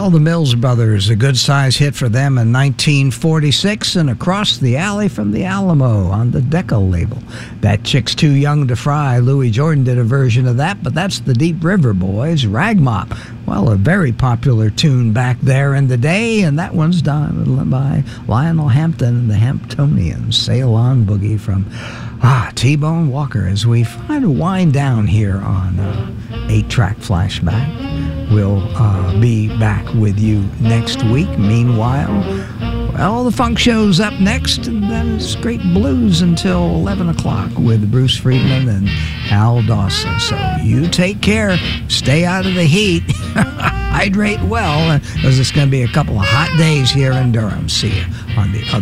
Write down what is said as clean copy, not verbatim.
Well, the Mills Brothers, a good-sized hit for them in 1946, and Across the Alley from the Alamo on the Decca label. That Chick's Too Young to Fry. Louis Jordan did a version of that, but that's the Deep River Boys, Rag Mop. Well, a very popular tune back there in the day, and that one's done by Lionel Hampton and the Hamptonians. Sail On Boogie from T-Bone Walker as we try to wind down here on 8-Track Flashback. We'll be back with you next week. Meanwhile, well, the Funk Show's up next, and then it's Great Blues until 11 o'clock with Bruce Friedman and Hal Dawson. So you take care. Stay out of the heat. Hydrate well, because it's going to be a couple of hot days here in Durham. See you on the other